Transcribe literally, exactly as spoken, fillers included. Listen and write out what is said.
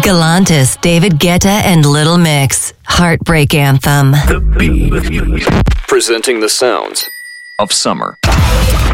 Galantis, David Guetta, and Little Mix. Heartbreak Anthem. The Beat. Presenting the sounds of summer.